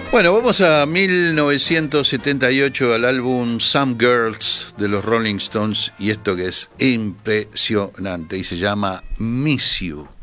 Bueno, vamos a 1978 al álbum Some Girls de los Rolling Stones y esto que es impresionante y se llama Miss You.